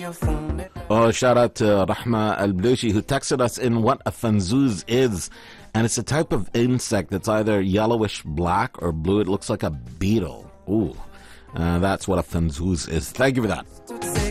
Oh, shout out to Rahma Al-Blushi, who texted us in what a fanzuz is. And it's a type of insect that's either yellowish black or blue. It looks like a beetle. Ooh, that's what a fanzuz is. Thank you for that.